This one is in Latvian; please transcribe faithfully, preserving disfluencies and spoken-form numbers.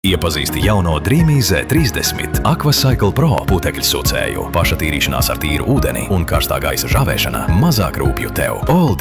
Iepazīsti jauno Dreamy Z trīsdesmit Aquacycle Pro putekļsūcēju. Pašatīrīšanās ar tīru ūdeni un karstā gaisa žāvēšana mazāk rūpju tev. All